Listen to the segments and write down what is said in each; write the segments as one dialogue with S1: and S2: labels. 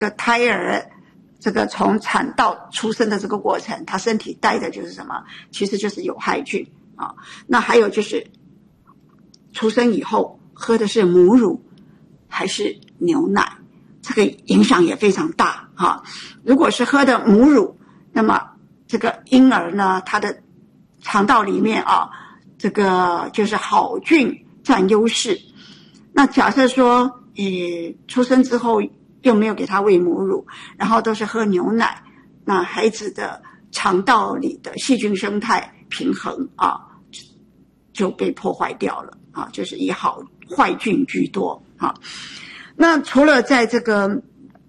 S1: 胎儿这个从产到出生的这个过程，他身体带的就是什么？其实就是有害菌啊。那还有就是出生以后喝的是母乳还是牛奶，这个影响也非常大啊。如果是喝的母乳，那么这个婴儿呢，他的肠道里面啊，这个就是好菌占优势。那假设说出生之后又没有给他喂母乳，然后都是喝牛奶，那孩子的肠道里的细菌生态平衡啊就被破坏掉了啊，就是以坏菌居多啊。那除了在这个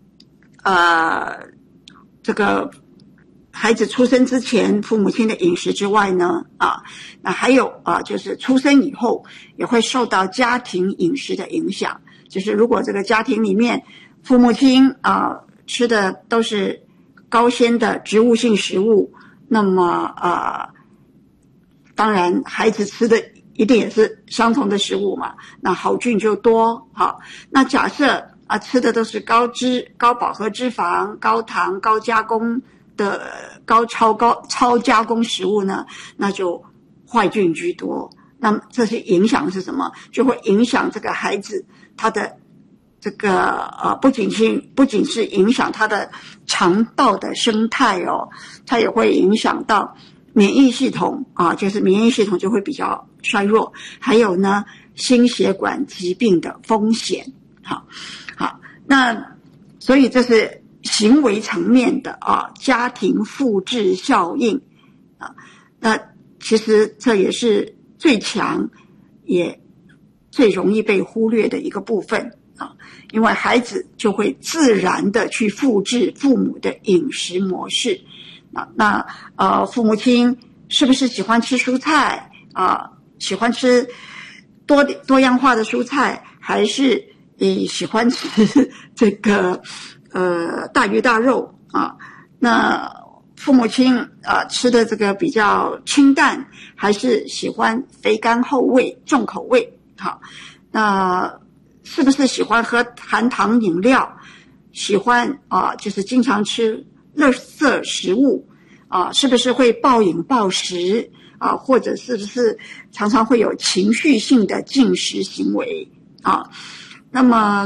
S1: 孩子出生之前父母亲的饮食之外呢，那还有就是出生以后也会受到家庭饮食的影响。就是如果这个家庭里面父母亲吃的都是高纤的植物性食物，那么当然孩子吃的一定也是相同的食物嘛，那好菌就多。好，那假设吃的都是高饱和脂肪、高糖、高加工的超加工食物呢，那就坏菌居多。那么这些影响是什么？就会影响这个孩子他的这个不仅是影响他的肠道的生态哦，它也会影响到免疫系统就是免疫系统就会比较衰弱，还有呢心血管疾病的风险。好，那所以这是行为层面的家庭复制效应那其实这也是最强也最容易被忽略的一个部分因为孩子就会自然的去复制父母的饮食模式那父母亲是不是喜欢吃蔬菜喜欢吃多样化的蔬菜，还是喜欢吃这个大鱼大肉那父母亲吃的这个比较清淡，还是喜欢肥甘厚味重口味那是不是喜欢喝含糖饮料，喜欢就是经常吃垃圾食物是不是会暴饮暴食或者是不是常常会有情绪性的进食行为那么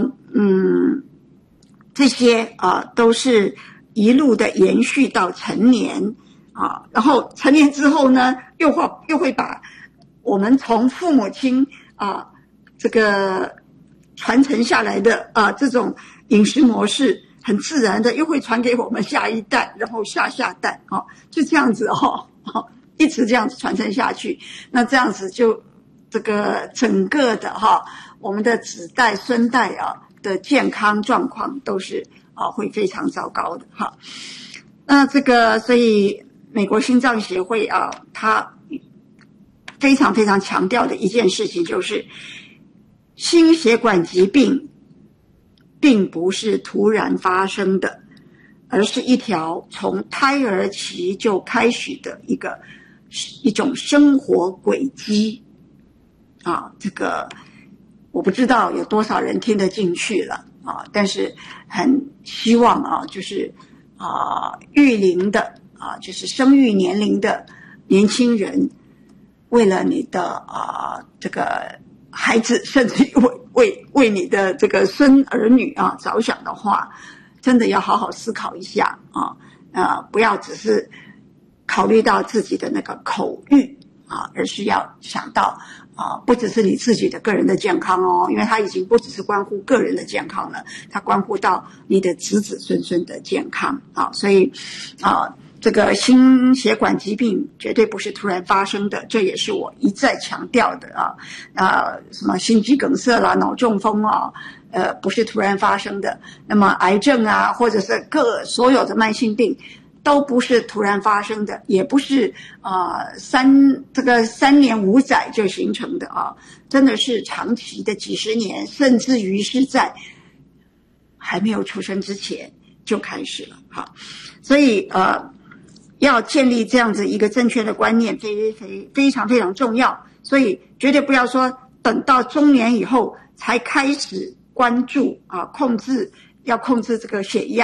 S1: 这些都是一路的延续到成年然后成年之后呢，又会把我们从父母亲这个传承下来的这种饮食模式，很自然的又会传给我们下一代，然后下代就这样子一直这样子传承下去。那这样子就这个整个的我们的子代孙代的健康状况都是会非常糟糕的那这个所以美国心脏协会它非常非常强调的一件事情就是心血管疾病并不是突然发生的，而是一条从胎儿期就开始的一种生活轨迹这个我不知道有多少人听得进去了但是很希望就是育龄的就是生育年龄的年轻人，为了你的这个孩子，甚至为你的这个孙儿女着想的话，真的要好好思考一下不要只是考虑到自己的那个口欲而是要想到不只是你自己的个人的健康因为它已经不只是关乎个人的健康了，它关乎到你的子子孙孙的健康所以这个心血管疾病绝对不是突然发生的，这也是我一再强调的什么心肌梗塞啦、脑中风不是突然发生的。那么癌症或者是所有的慢性病都不是突然发生的，也不是3年5载就形成的真的是长期的几十年，甚至于是在还没有出生之前就开始了所以要建立这样子一个正确的观念非常非常重要，所以绝对不要说等到中年以后才开始关注控制要控制这个血压